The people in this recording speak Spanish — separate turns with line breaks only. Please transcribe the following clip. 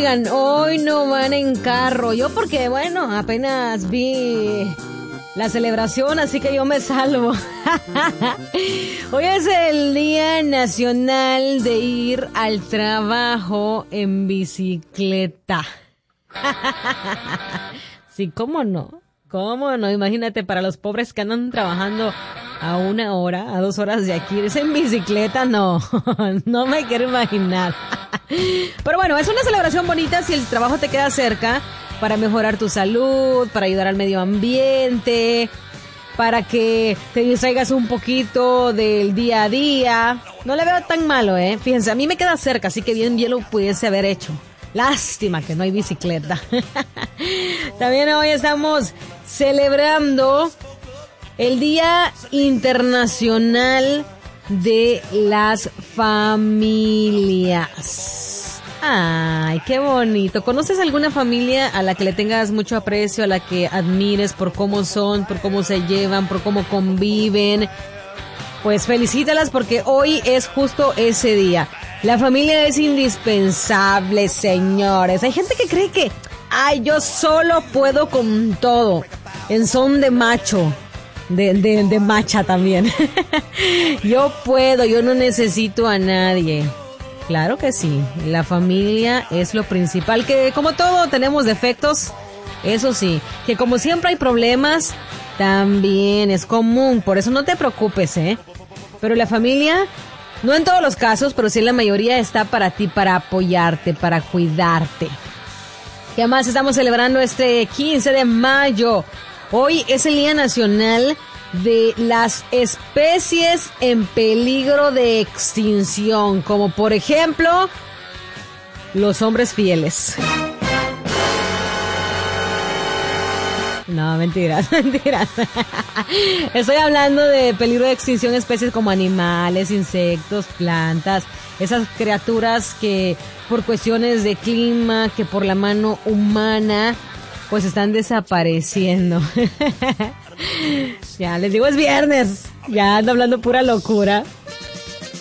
Oigan, hoy no van en carro. Yo porque, bueno, apenas vi la celebración, así que yo me salvo. Hoy es el Día Nacional de ir al trabajo en bicicleta. Sí, ¿cómo no? ¿Cómo no? Imagínate, para los pobres que andan trabajando a 1 hora, a 2 horas de aquí, es en bicicleta, no, no me quiero imaginar. Pero bueno, es una celebración bonita si el trabajo te queda cerca, para mejorar tu salud, para ayudar al medio ambiente, para que te distraigas un poquito del día a día. No le veo tan malo, Fíjense, a mí me queda cerca, así que bien lo pudiese haber hecho. Lástima que no hay bicicleta. También hoy estamos celebrando el Día Internacional de las Familias. Ay, qué bonito. ¿Conoces alguna familia a la que le tengas mucho aprecio, a la que admires por cómo son, por cómo se llevan, por cómo conviven? Pues felicítalas porque hoy es justo ese día. La familia es indispensable, señores. Hay gente que cree que, yo solo puedo con todo, en son de macho. De macha también. Yo puedo, yo no necesito a nadie. Claro que sí, la familia es lo principal, que como todo tenemos defectos, eso sí, que como siempre hay problemas, también es común, por eso no te preocupes, Pero la familia, no en todos los casos, pero sí en la mayoría, está para ti, para apoyarte, para cuidarte. Y además estamos celebrando este 15 de mayo. Hoy es el Día Nacional de las especies en peligro de extinción, como por ejemplo, los hombres fieles. No, mentiras. Estoy hablando de peligro de extinción, especies como animales, insectos, plantas, esas criaturas que por cuestiones de clima, que por la mano humana, pues están desapareciendo. Ya, les digo, es viernes. Ya ando hablando pura locura.